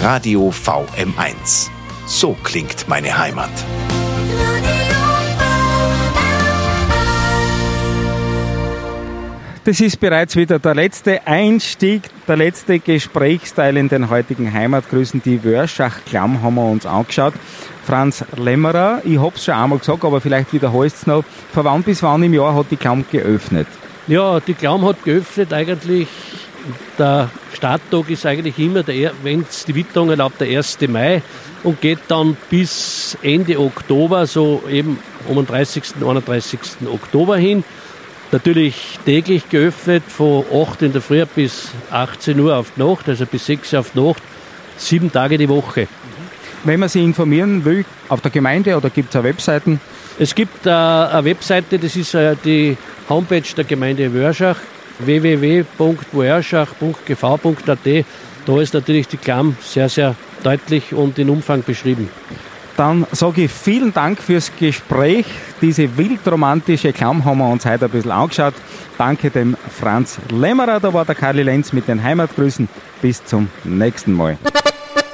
Radio VM1. So klingt meine Heimat. Das ist bereits wieder der letzte Einstieg, der letzte Gesprächsteil in den heutigen Heimatgrüßen. Die Wörschach-Klamm haben wir uns angeschaut. Franz Lämmerer, ich habe es schon einmal gesagt, aber vielleicht wiederholst es noch. Von wann bis wann im Jahr hat die Klamm geöffnet? Ja, die Klamm hat geöffnet eigentlich. Der Starttag ist eigentlich immer, wenn es die Witterung erlaubt, der 1. Mai und geht dann bis Ende Oktober, so eben um den 30., 31. Oktober hin. Natürlich täglich geöffnet, von 8 in der Früh bis 18 Uhr auf die Nacht, also bis 6 Uhr auf die Nacht, 7 Tage die Woche. Wenn man sich informieren will, auf der Gemeinde oder gibt es auch Webseiten? Es gibt eine Webseite, das ist die Homepage der Gemeinde Wörschach, www.wörschach.gv.at. Da ist natürlich die Klamm sehr, sehr deutlich und in Umfang beschrieben. Dann sage ich vielen Dank fürs Gespräch. Diese wildromantische Klamm haben wir uns heute ein bisschen angeschaut. Danke dem Franz Lämmerer, da war der Karli Lenz mit den Heimatgrüßen. Bis zum nächsten Mal.